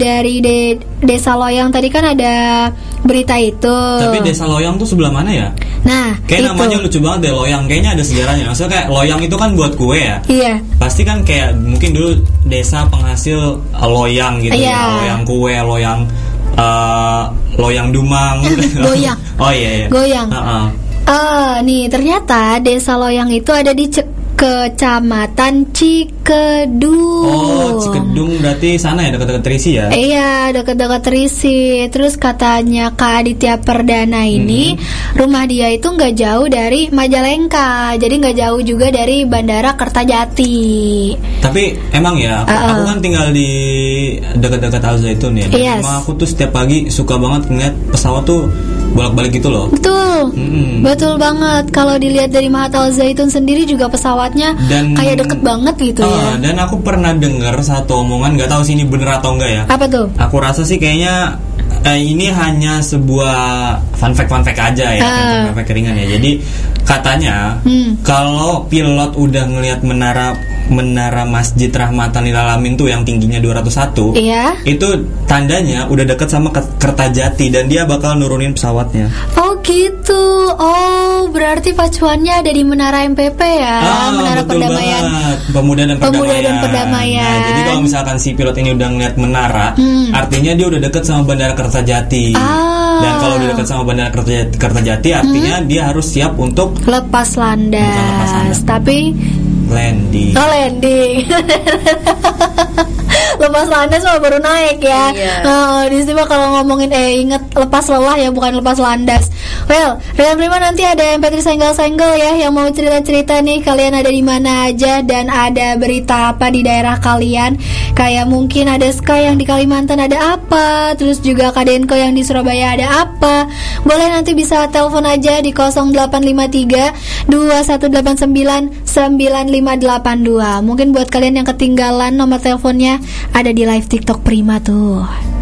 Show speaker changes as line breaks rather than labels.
dari Desa Loyang tadi kan ada berita itu.
Tapi Desa Loyang tuh sebelah mana ya?
Nah,
kayak
itu
namanya lucu banget deh, Loyang. Kayaknya ada sejarahnya. Maksudnya kayak Loyang itu kan buat kue ya.
Iya.
Pasti kan kayak mungkin dulu desa penghasil loyang gitu ya. Loyang kue, loyang dumang.
Goyang.
Oh iya.
Goyang. Nih ternyata Desa Loyang itu ada di Kecamatan Cikedung.
Oh, Cikedung berarti sana ya, dekat-dekat Trisi ya?
Iya, dekat-dekat Trisi. Terus katanya Kak Aditya Perdana ini rumah dia itu nggak jauh dari Majalengka, jadi nggak jauh juga dari Bandara Kertajati.
Tapi emang ya, aku kan tinggal di dekat-dekat Al Zaitun ya. Dan emang aku tuh setiap pagi suka banget ngeliat pesawat tuh bolak-balik gitu loh.
Betul, betul banget. Kalau dilihat dari Mahat Al Zaitun sendiri juga pesawatnya kayak deket banget gitu ya.
Dan aku pernah dengar satu omongan, nggak tahu sih ini bener atau enggak ya.
Apa tuh?
Aku rasa sih kayaknya ini hanya sebuah fun fact aja ya, fun fact ringan ya. Jadi katanya kalau pilot udah ngelihat menara Masjid Rahmatan lil Alamin tuh yang tingginya 201, itu tandanya udah deket sama Kertajati dan dia bakal nurunin pesawatnya.
Oh gitu. Oh, berarti pacuannya ada di Menara MPP ya, Menara Perdamaian.
Pemuda dan Perdamaian. Nah, jadi kalau misalkan si pilot ini udah ngeliat menara, artinya dia udah deket sama Bandara Kertajati. Dan kalau udah deket sama Bandara Kertajati, artinya dia harus siap untuk
lepas landas. Tapi
landing.
Oh, landing. Lepas landas mah baru naik ya. Di sini mah kalau ngomongin inget lepas lelah ya, bukan lepas landas. Well, Rian Prima nanti ada MP3 senggol-senggol ya yang mau cerita-cerita nih kalian ada di mana aja dan ada berita apa di daerah kalian. Kayak mungkin ada Sky yang di Kalimantan ada apa, terus juga Kadenko yang di Surabaya ada apa. Boleh nanti bisa telepon aja di 0853 2189 9582. Mungkin buat kalian yang ketinggalan nomor teleponnya ada di live TikTok Prima tuh.